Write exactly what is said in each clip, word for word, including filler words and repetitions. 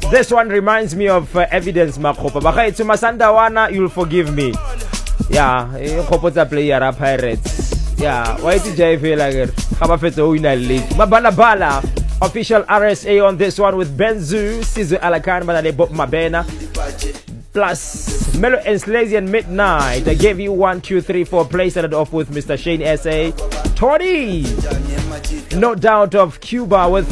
This one reminds me of uh, Evidence Makhopa. Baka it's Masandawana, you'll forgive me. Yeah, Khopotsa player are Pirates. Yeah, why did J feel like it? Habafeto winner league. Mabala Bala, official R S A on this one with Benzu, Sizu Alakan, Madale Bob Mabena. Plus Melo and Slazian Midnight. I gave you one, two, three, four. Play started off with Mister Shane S A. Tony, no doubt of Cuba with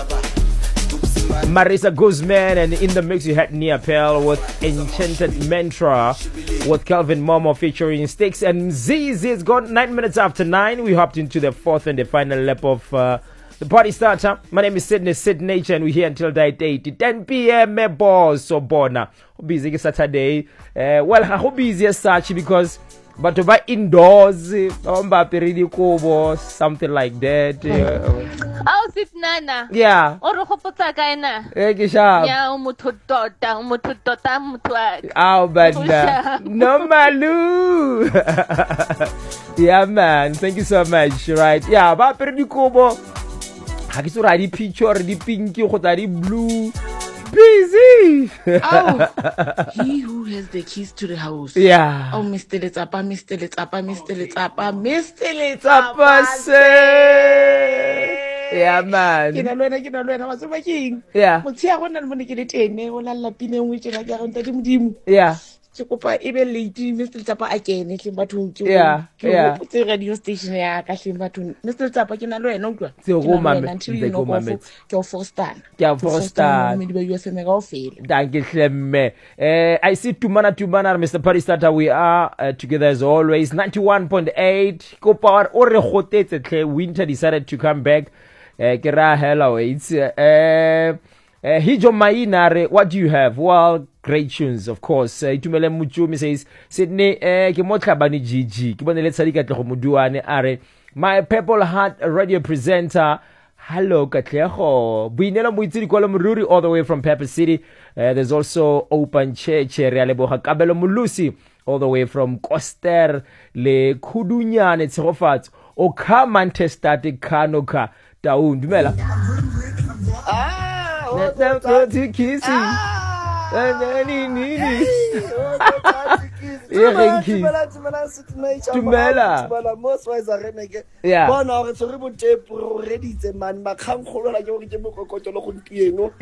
Marisa Guzman, and in the mix you had Nia Pell with Enchanted Mantra with Calvin Momo featuring Sticks and Z's. It's gone nine minutes after nine. We hopped into the fourth and the final lap of uh, the party starter. My name is Sydney Sydney and we're here until eight ten p.m. My boss so bona busy Saturday. Uh, well, how busy as such because but to buy indoors, something like that. Uh, oh, sit nana. Yeah. Oro khopotsa ka ena. Eh ke sharp. Ya umuthu tota, umuthu tota muthu. Aw banda. No malu. Yeah man, thank you so much. Right. Yeah, ba pere dikobo. Ha ke so ra di picture di pink go tsa di blue. Busy. Oh, he who has the keys to the house. Yeah. Oh, Mister Letapa, Mister Letapa, Mister Letapa, Mister Letapa say. Yeah, man. Kina lwena, kina lwena, what's the king? Yeah. What's here? One and one get it in. One lapine which I got on the dim. Yeah. Chocopa, even lady, Mister Letapa again, it's about to. Yeah. Yeah. Put the radio station. Yeah, Kashim Batun. Mister Letapa, kina lwena, no. So, woman, until you know your first time. Your first time. Thank you, Clemme. Uh, I see Tumana Tumana, Mister Party Starter. We are uh, together as always. ninety-one point eight. Ko power or rotate. Winter decided to come back. Uh, Kera hello. It's uh, uh, Hijo Mainare. What do you have? Well, great tunes, of course. Uh, Itumele Muchumi says Sydney. Uh, Kimotka Bani Gigi. Kibone let's say that Muduane Are. My Purple Heart radio presenter. Hello, Katleho. Buinela Muitiri Kuala Mururi all the way from Pepper City. Uh, there's also Open Cheche Realeboha Kabelo Mulusi all the way from Koster Le Kudunya Netserofat Oka Mantestate Kanoka Taun Dumela. Ah, oh, kissing. Tumela. Yeah.